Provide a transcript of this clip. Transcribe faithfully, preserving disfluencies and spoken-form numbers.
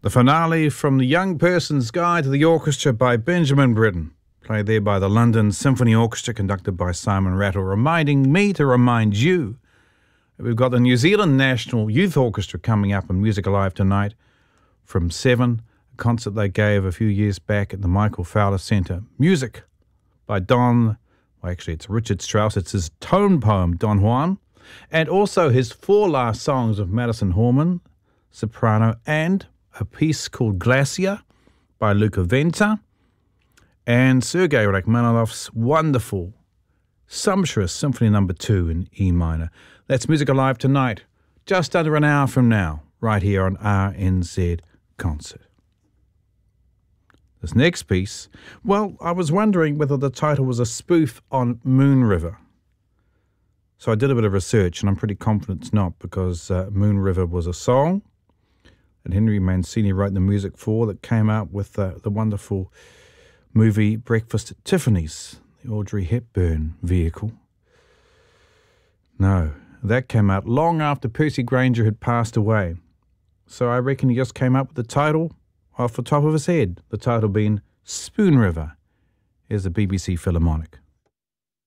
The finale from The Young Person's Guide to the Orchestra by Benjamin Britten, played there by the London Symphony Orchestra, conducted by Simon Rattle, reminding me to remind you that we've got the New Zealand National Youth Orchestra coming up in Music Alive tonight from seven, a concert they gave a few years back at the Michael Fowler Centre. Music by Don, well actually it's Richard Strauss, it's his tone poem, Don Juan, and also his four last songs of Madison Horman, soprano, and a piece called Glacier by Luca Venta, and Sergei Rachmaninoff's wonderful, sumptuous Symphony Number Two in E minor. That's Music Alive tonight, just under an hour from now, right here on R N Z Concert. This next piece, well, I was wondering whether the title was a spoof on Moon River. So I did a bit of research, and I'm pretty confident it's not, because uh, Moon River was a song that Henry Mancini wrote the music for, that came out with uh, the wonderful movie Breakfast at Tiffany's, the Audrey Hepburn vehicle. No, that came out long after Percy Grainger had passed away. So I reckon he just came up with the title off the top of his head, the title being Spoon River. Here's the B B C Philharmonic.